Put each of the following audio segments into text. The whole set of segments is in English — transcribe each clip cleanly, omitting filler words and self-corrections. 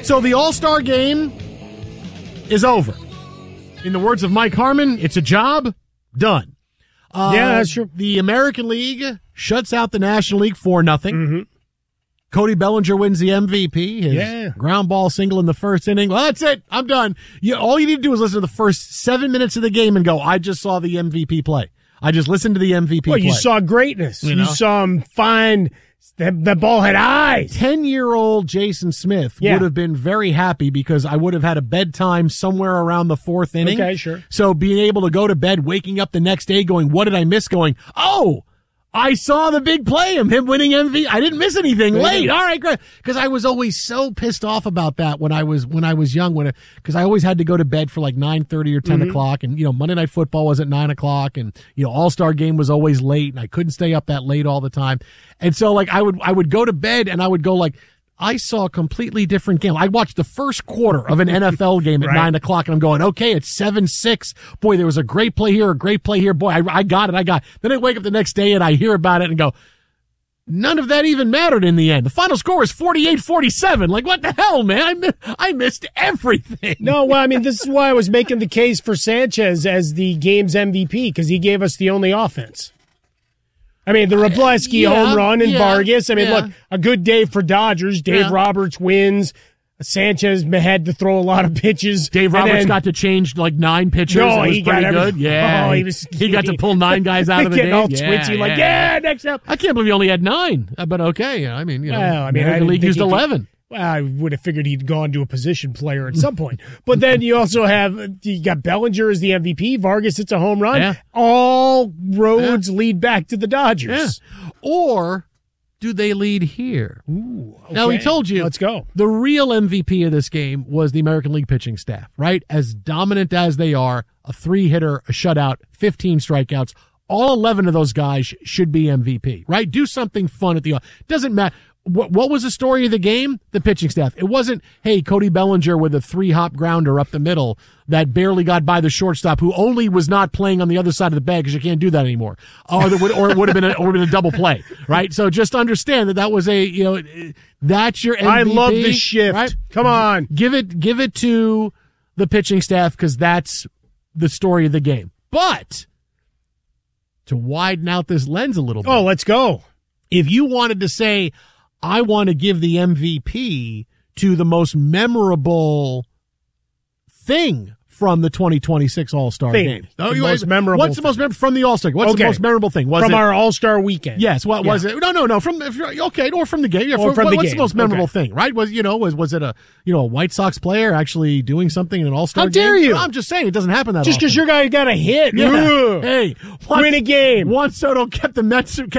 So the All-Star game is over. In the words of Mike Harmon, it's a job done. Yeah, that's true. The American League shuts out the National League 4-0. Mm-hmm. Cody Bellinger wins the MVP. His ground ball single in the first inning. Well, that's it. I'm done. All you need to do is listen to the first 7 minutes of the game and go, I just saw the MVP play. I just listened to the MVP play. Well, you saw greatness. You saw him find that ball had eyes. 10-year-old Jason Smith would have been very happy because I would have had a bedtime somewhere around the fourth inning. Okay, sure. So being able to go to bed, waking up the next day going, what did I miss? Going, oh, I saw the big play of him winning MVP. I didn't miss anything late. All right, great. Because I was always so pissed off about that when I was young. Because I always had to go to bed for like 9:30 or 10 o'clock, and Monday Night Football was at 9 o'clock, and All-Star Game was always late, and I couldn't stay up that late all the time. And so like I would go to bed and I would go like, I saw a completely different game. I watched the first quarter of an NFL game at 9 o'clock, and I'm going, okay, it's 7-6. Boy, there was a great play here, a great play here. Boy, I got it. Then I wake up the next day and I hear about it and go, none of that even mattered in the end. The final score was 48-47. Like, what the hell, man? I missed everything. No, well, I mean, this is why I was making the case for Sanchez as the game's MVP, because he gave us the only offense. I mean, the Wroblewski home run and Vargas. I mean, look, a good day for Dodgers. Dave Roberts wins. Sanchez had to throw a lot of pitches. Dave Roberts got to change like 9 pitchers. No, it was he pretty got good. Yeah, he got to pull 9 guys out of the game. All twitchy, next up. I can't believe he only had 9. But okay, I mean, well, American League used 11. Well, I would have figured he'd gone to a position player at some point. But then you also got Bellinger as the MVP. Vargas hits a home run. Yeah. All roads lead back to the Dodgers. Yeah. Or do they lead here? Ooh, okay. Now, we told you. Let's go. The real MVP of this game was the American League pitching staff, right? As dominant as they are, a 3-hitter, a shutout, 15 strikeouts. All 11 of those guys should be MVP, right? Do something fun at the – doesn't matter. What was the story of the game? The pitching staff. It wasn't, hey, Cody Bellinger with a 3-hop grounder up the middle that barely got by the shortstop, who only was not playing on the other side of the bag because you can't do that anymore. Or it would have been a double play, right? So just understand that was that's your MVP. I love the shift. Right? Come on, give it to the pitching staff because that's the story of the game. But to widen out this lens a little bit. Oh, let's go. If you wanted to say, I want to give the MVP to the most memorable thing from the 2026 All-Star game. Most memorable. What's the most memorable from the All-Star game? What's the most memorable thing? From our All-Star weekend. Yes. What was it? No. Or from the game. Yeah. What's the most memorable thing? Right? Was it a White Sox player actually doing something in an All-Star game? How dare you? I'm just saying it doesn't happen that just because your guy got a hit. Yeah. Hey, win a game. Juan Soto kept the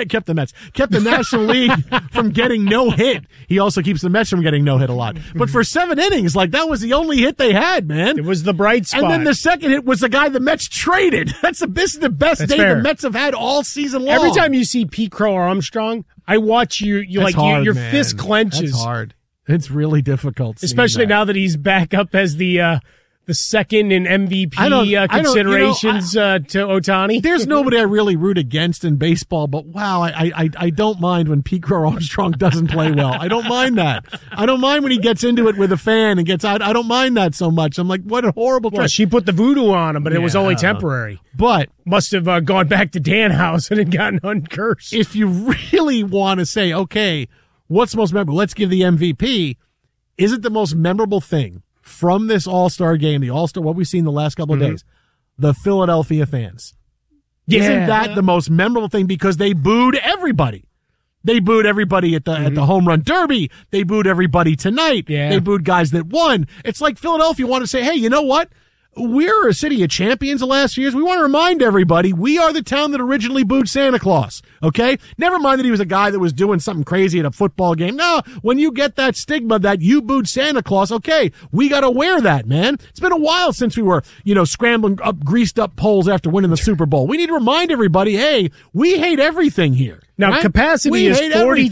National League from getting no hit. He also keeps the Mets from getting no hit a lot. But for 7 innings, like that was the only hit they had, man. It was the bright spot. And then the second hit was the guy the Mets traded. This is the best day fair. the Mets have had all season long. Every time you see Pete Crow Armstrong, I watch your fist clenches. That's hard. It's really difficult. Especially now that he's back up as the second in MVP considerations to Ohtani. There's nobody I really root against in baseball, but wow, I don't mind when Pete Crow Armstrong doesn't play well. I don't mind that. I don't mind when he gets into it with a fan and gets out. I don't mind that so much. I'm like, what a horrible Well, she put the voodoo on him, but it was only temporary. But must have gone back to Danhausen and gotten uncursed. If you really want to say, okay, what's the most memorable? Let's give the MVP. Is it the most memorable thing from this All-Star game, the All-Star, what we've seen the last couple of days? The Philadelphia fans. Yeah. Isn't that the most memorable thing? Because they booed everybody. They booed everybody at the home run derby. They booed everybody tonight. Yeah. They booed guys that won. It's like Philadelphia want to say, hey, you know what? We're a city of champions the last few years. We want to remind everybody we are the town that originally booed Santa Claus. Okay? Never mind that he was a guy that was doing something crazy at a football game. No, when you get that stigma that you booed Santa Claus, okay, we got to wear that, man. It's been a while since we were, scrambling up greased up poles after winning the Super Bowl. We need to remind everybody, hey, we hate everything here. Now, right? capacity is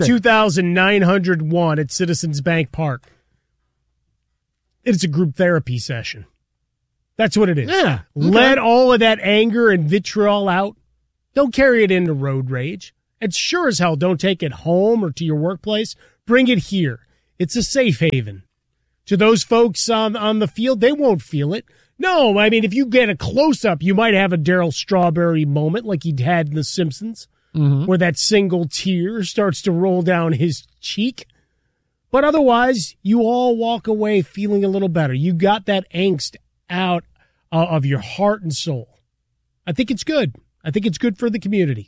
42,901 at Citizens Bank Park. It's a group therapy session. That's what it is. Yeah. Okay. Let all of that anger and vitriol out. Don't carry it into road rage. And sure as hell, don't take it home or to your workplace. Bring it here. It's a safe haven. To those folks on the field, they won't feel it. No, I mean, if you get a close-up, you might have a Darryl Strawberry moment like he'd had in The Simpsons, where that single tear starts to roll down his cheek. But otherwise, you all walk away feeling a little better. You got that angst out of your heart and soul. I think it's good. I think it's good for the community.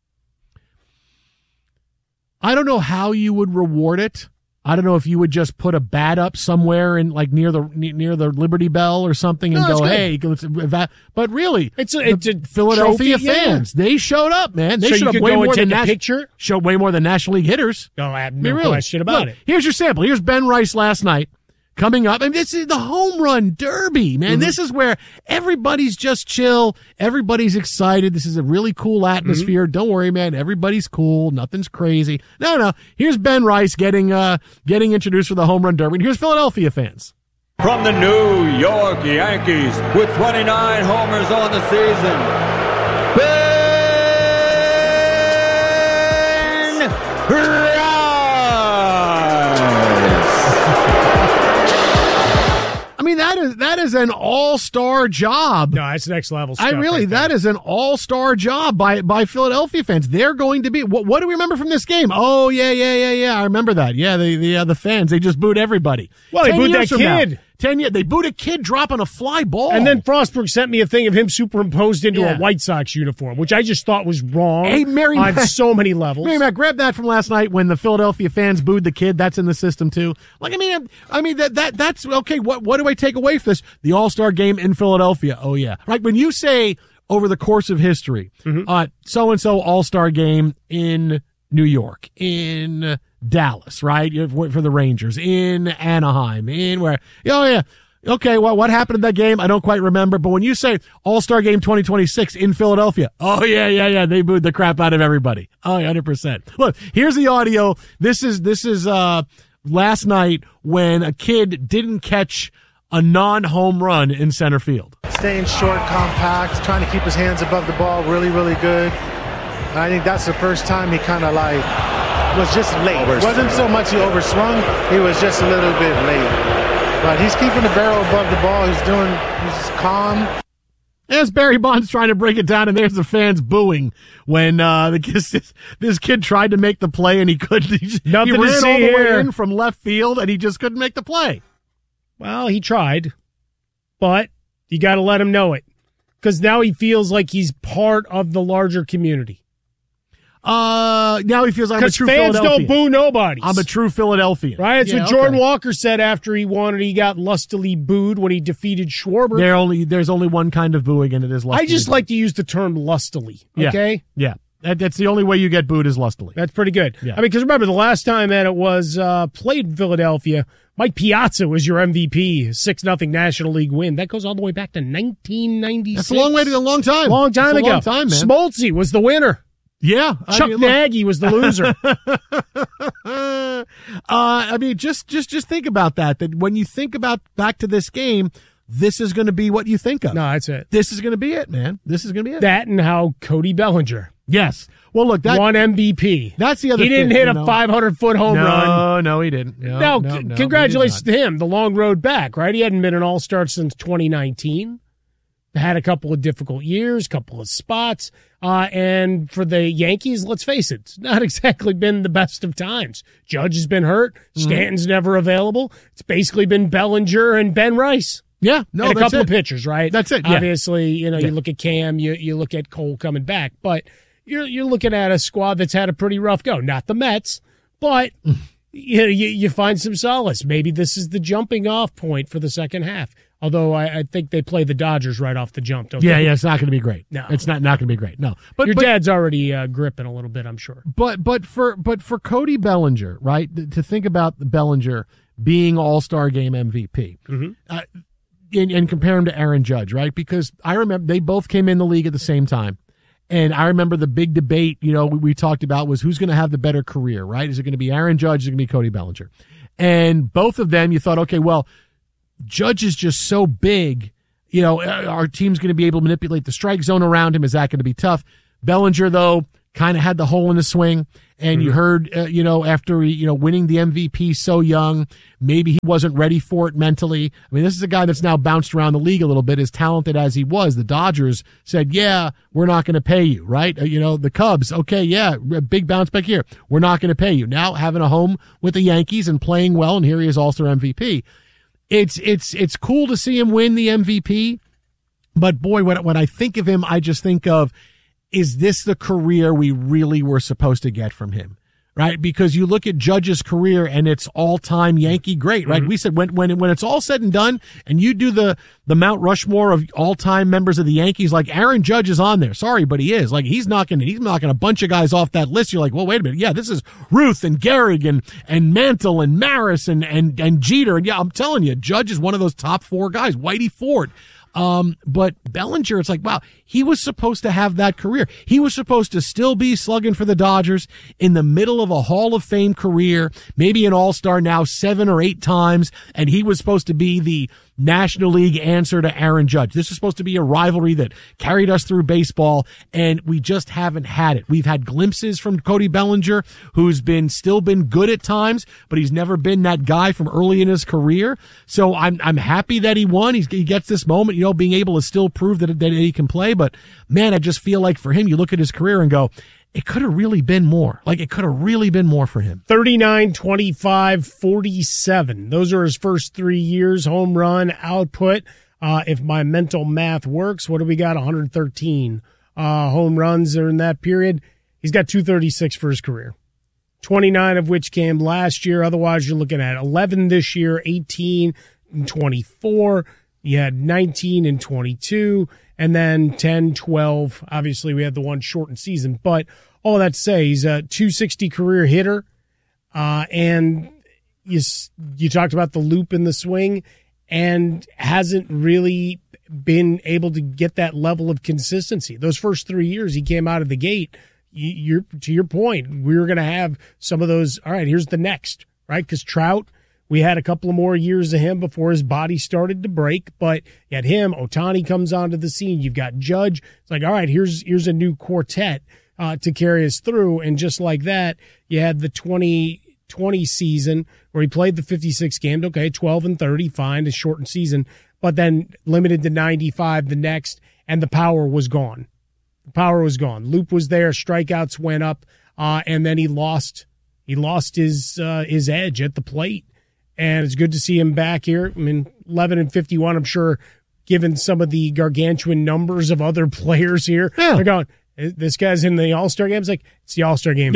I don't know how you would reward it. I don't know if you would just put a bat up somewhere in like near the Liberty Bell or something and go, hey, but really, it's a Philadelphia trophy, fans. Yeah. They showed up, man. They showed up way more than showed way more than National League hitters. No, I have no question about it. Here's your sample. Here's Ben Rice last night. Coming up, and this is the home run derby, man. This is where everybody's just chill. Everybody's excited. This is a really cool atmosphere. Don't worry, man. Everybody's cool. Nothing's crazy. No. Here's Ben Rice getting introduced for the home run derby. And here's Philadelphia fans. From the New York Yankees with 29 homers on the season, Ben Rice. I mean, that is an all-star job. No, that's next level stuff. That is an all-star job by Philadelphia fans. They're going to be. What do we remember from this game? Oh yeah. I remember that. Yeah, the fans, they just booed everybody. Well, they booed that kid. 10 years. They booed a kid dropping a fly ball. And then Frostberg sent me a thing of him superimposed into a White Sox uniform, which I just thought was wrong on so many levels. Mary Mac, grab that from last night when the Philadelphia fans booed the kid. That's in the system too. Like, I mean that's okay. What do I take away from this? The All-Star game in Philadelphia. Oh yeah. Like when you say over the course of history, so-and-so All-Star game in New York, in Dallas, right? For the Rangers, in Anaheim, in where? Oh, yeah. Okay, well, what happened in that game? I don't quite remember. But when you say All-Star Game 2026 in Philadelphia, oh, yeah. They booed the crap out of everybody. Oh, 100%. Look, here's the audio. This is last night when a kid didn't catch a non-home run in center field. Staying short, compact, trying to keep his hands above the ball, really, really good. And I think that's the first time he kind of was just late. It wasn't so much he overswung, he was just a little bit late. But he's keeping the barrel above the ball. He's calm. As Barry Bonds trying to break it down, and there's the fans booing when this kid tried to make the play and he couldn't. He ran all the way in from left field and he just couldn't make the play. Well, he tried, but you got to let him know it because now he feels like he's part of the larger community. Now he feels like I'm a true Philadelphian. Because fans don't boo nobody. I'm a true Philadelphian. Right? That's what Jordan Walker said after he got lustily booed when he defeated Schwarber. There's only one kind of booing, and it is lustily. I just like to use the term lustily, okay? Yeah. That's the only way you get booed is lustily. That's pretty good. Yeah. I mean, because remember, the last time that it was played in Philadelphia, Mike Piazza was your MVP, 6-0 National League win. That goes all the way back to 1996. That's a long way to a long time. Long time ago. Long time, man. Smoltzy was the winner. Yeah. Chuck Nagy was the loser. Just think about that when you think about back to this game, this is going to be what you think of. No, that's it. This is going to be it, man. This is going to be it. That and how Cody Bellinger. Yes. Well, look, that won MVP. That's the other thing. He didn't hit a 500-foot home run. No, he didn't. No, congratulations to him. The long road back, right? He hadn't been an All-Star since 2019. Had a couple of difficult years, couple of spots. And for the Yankees, let's face it, it's not exactly been the best of times. Judge has been hurt. Stanton's never available. It's basically been Bellinger and Ben Rice. Yeah. No, and a couple of pitchers, right? That's it. Yeah. Obviously, you look at Cam, you look at Cole coming back, but you're looking at a squad that's had a pretty rough go. Not the Mets, but you find some solace. Maybe this is the jumping off point for the second half. Although I think they play the Dodgers right off the jump, don't they? Yeah, it's not going to be great. No, it's not going to be great. No, but your dad's already gripping a little bit, I'm sure. But for Cody Bellinger, right? To think about Bellinger being All-Star Game MVP, and compare him to Aaron Judge, right? Because I remember they both came in the league at the same time. And I remember the big debate, we talked about was who's going to have the better career, right? Is it going to be Aaron Judge? Is it going to be Cody Bellinger? And both of them, you thought, okay, well, Judge is just so big, our team's going to be able to manipulate the strike zone around him. Is that going to be tough? Bellinger, though, kind of had the hole in his swing. And you heard, after, winning the MVP so young, maybe he wasn't ready for it mentally. I mean, this is a guy that's now bounced around the league a little bit, as talented as he was. The Dodgers said, yeah, we're not going to pay you, right? The Cubs, okay, yeah, big bounce back here. We're not going to pay you. Now having a home with the Yankees and playing well, and here he is All-Star MVP. It's cool to see him win the MVP, but boy, when I think of him, I just think of, is this the career we really were supposed to get from him? Right? Because you look at Judge's career and it's all-time Yankee great, right? We said when it's all said and done and you do the Mount Rushmore of all-time members of the Yankees, like Aaron Judge is on there. Sorry, but he is. Like he's knocking a bunch of guys off that list. You're like, well, wait a minute. Yeah, this is Ruth and Gehrig and Mantle and Maris and Jeter. And yeah, I'm telling you, Judge is one of those top 4 guys. Whitey Ford. But Bellinger, it's like, wow, he was supposed to have that career. He was supposed to still be slugging for the Dodgers in the middle of a Hall of Fame career, maybe an All-Star now 7 or 8 times, and he was supposed to be the National League answer to Aaron Judge. This is supposed to be a rivalry that carried us through baseball, and we just haven't had it. We've had glimpses from Cody Bellinger, who's still been good at times, but he's never been that guy from early in his career. So I'm happy that he won. He gets this moment, being able to still prove that he can play. But man, I just feel like for him, you look at his career and go, it could have really been more. Like it could have really been more for him. 39, 25, 47. Those are his first 3 years. Home run output. If my mental math works, what do we got? 113 home runs during that period. He's got 236 for his career. 29 of which came last year. Otherwise, you're looking at 11 this year, 18 and 24. You had 19 and 22, and then 10, 12. Obviously, we had the one shortened season. But all that to say, he's a 260 career hitter. And you talked about the loop in the swing, and hasn't really been able to get that level of consistency. Those first 3 years he came out of the gate, to your point, we were going to have some of those, all right, here's the next, right? Because Trout, we had a couple of more years of him before his body started to break, but you had him. Ohtani comes onto the scene. You've got Judge. It's like, all right, here's a new quartet to carry us through. And just like that, you had the 2020 season where he played the 56 games. Okay, 12 and 30, fine, a shortened season, but then limited to 95 the next, and the power was gone. The power was gone. Loop was there. Strikeouts went up, and then he lost his edge at the plate. And it's good to see him back here. I mean, 11 and 51, I'm sure, given some of the gargantuan numbers of other players here, they're going, this guy's in the All-Star game. It's like, it's the All-Star game.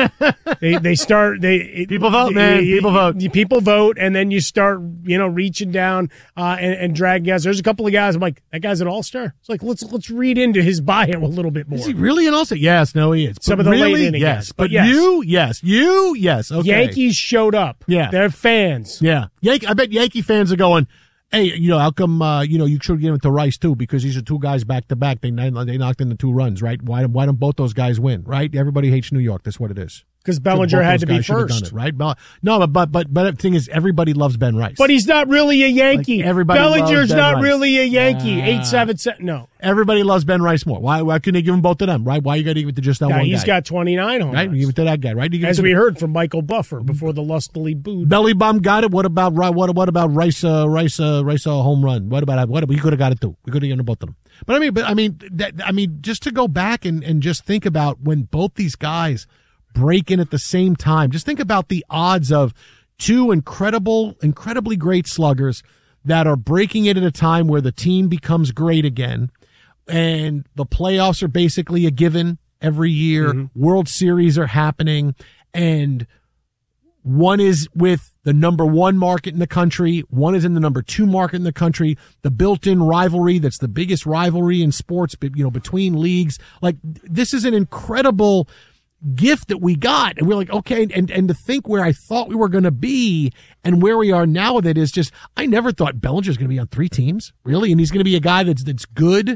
People vote, man. People vote. People vote, and then you start, reaching down and dragging guys. There's a couple of guys, I'm like, that guy's an All-Star? It's like, let's read into his bio a little bit more. Is he really an All-Star? Yes, no, he is. Some of the late inning yes. guys. But you, yes. Okay. Yankees showed up. Yeah. They're fans. Yeah. I bet Yankee fans are going, hey, how come, you should give it to Rice too, because these are 2 guys back to back. They knocked in the 2 runs, right? Why don't both those guys win, right? Everybody hates New York. That's what it is. Because Bellinger had to be first. It, right? No, but the thing is, everybody loves Ben Rice. But he's not really a Yankee. Like everybody Bellinger's loves Ben not Rice. really a Yankee. 8-7-7. No. Everybody loves Ben Rice more. Why couldn't they give them both to them, right? Why you got to give it to just that one guy? He's got 29 home runs. Right? You give it to that guy, right? As we heard from Michael Buffer before the lustily booed. Belly Bum got it. What about Rice home run? What about we could have got it too. We could have gotten both of them. But I mean, just to go back and just think about when both these guys break in at the same time. Just think about the odds of 2 incredibly great sluggers that are breaking it at a time where the team becomes great again, and the playoffs are basically a given every year. Mm-hmm. World Series are happening, and one is with the number 1 market in the country. One is in the number 2 market in the country. The built-in rivalry that's the biggest rivalry in sports, between leagues. Like, this is an incredible gift that we got, and we're like, okay, and to think where I thought we were going to be and where we are now with it is just, I never thought Bellinger's going to be on 3 teams, really, and he's going to be a guy that's good,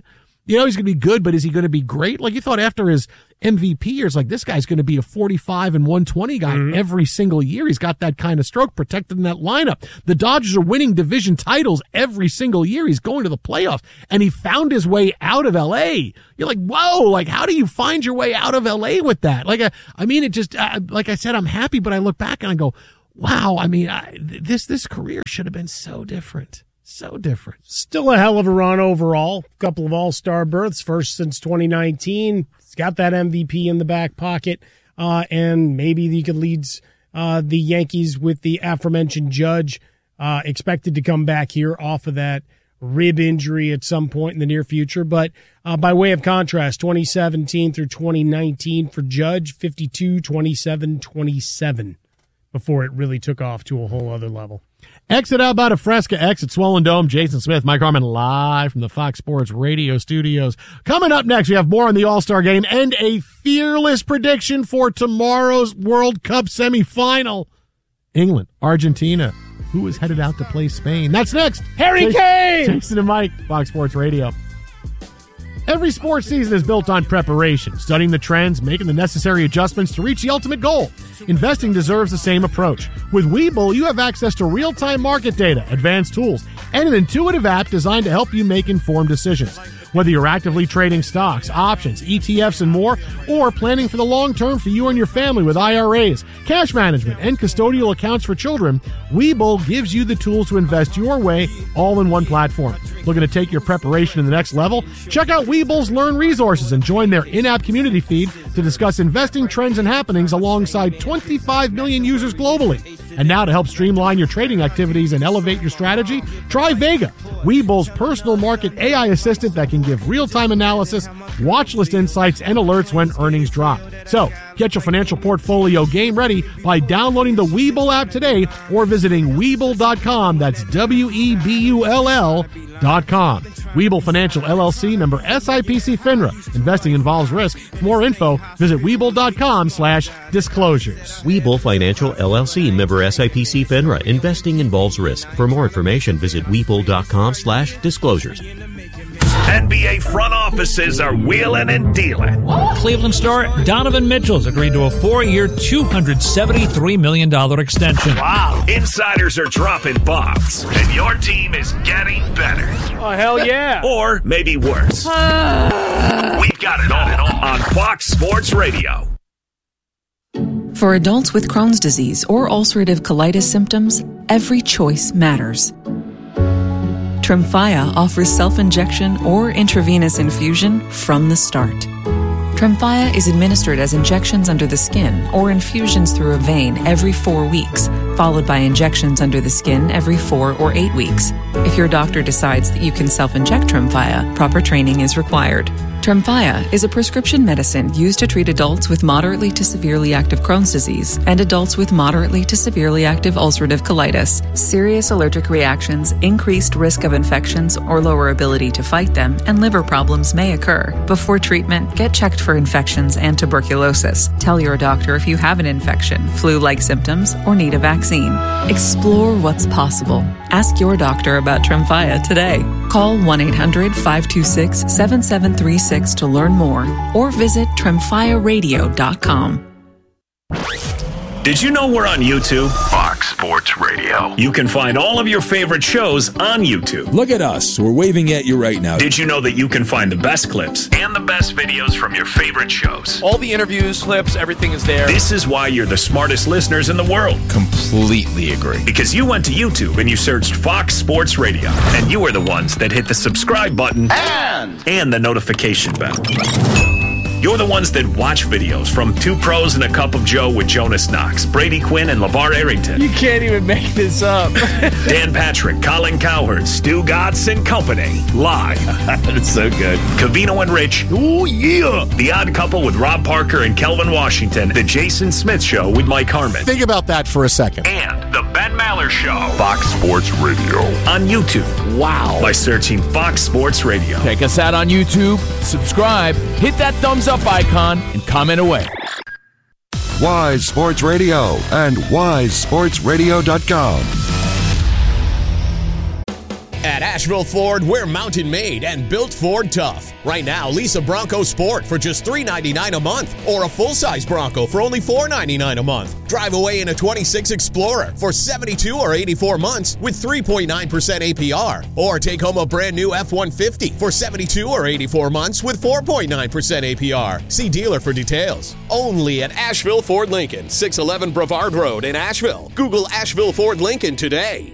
he's going to be good, but is he going to be great? Like, you thought after his MVP years, like, this guy's going to be a 45 and 120 guy every single year. He's got that kind of stroke protected in that lineup. The Dodgers are winning division titles every single year. He's going to the playoffs, and he found his way out of L.A. You're like, whoa, like, how do you find your way out of L.A. with that? Like, it just, like I said, I'm happy, but I look back and I go, wow, this career should have been so different. So different. Still a hell of a run overall. Couple of all-star berths, first since 2019. He's got that MVP in the back pocket. And maybe he could lead the Yankees with the aforementioned Judge, expected to come back here off of that rib injury at some point in the near future. But by way of contrast, 2017 through 2019 for Judge, 52, 27, 27 before it really took off to a whole other level. Exit Alberta Fresca, exit Swollen Dome. Jason Smith, Mike Harmon live from the Fox Sports Radio studios. Coming up next, we have more on the All-Star Game and a fearless prediction for tomorrow's World Cup semifinal. England, Argentina. Who is headed out to play Spain? That's next. Harry Kane! Jason and Mike, Fox Sports Radio. Every sports season is built on preparation, studying the trends, making the necessary adjustments to reach the ultimate goal. Investing deserves the same approach. With Webull, you have access to real-time market data, advanced tools, and an intuitive app designed to help you make informed decisions. Whether you're actively trading stocks, options, ETFs, and more, or planning for the long term for you and your family with IRAs, cash management, and custodial accounts for children, Webull gives you the tools to invest your way all in one platform. Looking to take your preparation to the next level? Check out Webull's Learn Resources and join their in-app community feed to discuss investing trends and happenings alongside 25 million users globally. And now to help streamline your trading activities and elevate your strategy, try Vega, Webull's personal market AI assistant that can give real-time analysis, watch list insights, and alerts when earnings drop. So, get your financial portfolio game ready by downloading the Webull app today or visiting Webull.com. That's Webull.com. Webull Financial LLC, member SIPC FINRA. Investing involves risk. For more info, visit Webull.com/disclosures. Webull Financial LLC, member SIPC FINRA. Investing involves risk. For more information, visit Webull.com/disclosures. NBA front offices are wheeling and dealing. Cleveland star Donovan Mitchell's agreed to a 4-year, $273 million extension. Wow. Insiders are dropping bombs, and your team is getting better. Oh, hell yeah. Or maybe worse. We've got it all on Fox Sports Radio. For adults with Crohn's disease or ulcerative colitis symptoms, every choice matters. Tremfya offers self-injection or intravenous infusion from the start. Tremfya is administered as injections under the skin or infusions through a vein every 4 weeks, followed by injections under the skin every 4 or 8 weeks. If your doctor decides that you can self-inject Tremfya, proper training is required. Tremfya is a prescription medicine used to treat adults with moderately to severely active Crohn's disease and adults with moderately to severely active ulcerative colitis. Serious allergic reactions, increased risk of infections or lower ability to fight them, and liver problems may occur. Before treatment, get checked for infections and tuberculosis. Tell your doctor if you have an infection, flu-like symptoms, or need a vaccine. Explore what's possible. Ask your doctor about Tremfya today. Call 1-800-526-7736 to learn more or visit TremfyaRadio.com. Did you know we're on YouTube? Fox Sports Radio. You can find all of your favorite shows on YouTube. Look at us. We're waving at you right now. Did you know that you can find the best clips and the best videos from your favorite shows? All the interviews, clips, everything is there. This is why you're the smartest listeners in the world. Completely agree. Because you went to YouTube and you searched Fox Sports Radio. And you are the ones that hit the subscribe button and the notification bell. You're the ones that watch videos from Two Pros and a Cup of Joe with Jonas Knox, Brady Quinn, and LeVar Arrington. You can't even make this up. Dan Patrick, Colin Cowherd, Stu Gatz and Company. Live. That's so good. Covino and Rich. Oh, yeah. The Odd Couple with Rob Parker and Kelvin Washington. The Jason Smith Show with Mike Harmon. Think about that for a second. And The Ben Maller Show. Fox Sports Radio. On YouTube. Wow. By searching Fox Sports Radio. Check us out on YouTube. Subscribe. Hit that thumbs up icon and comment away. Wise Sports Radio and wisesportsradio.com. At Asheville Ford, we're mountain made and built Ford tough. Right now, lease a Bronco Sport for just $399 a month or a full-size Bronco for only $499 a month. Drive away in a 26 Explorer for 72 or 84 months with 3.9% APR. Or take home a brand new F-150 for 72 or 84 months with 4.9% APR. See dealer for details. Only at Asheville Ford Lincoln, 611 Brevard Road in Asheville. Google Asheville Ford Lincoln today.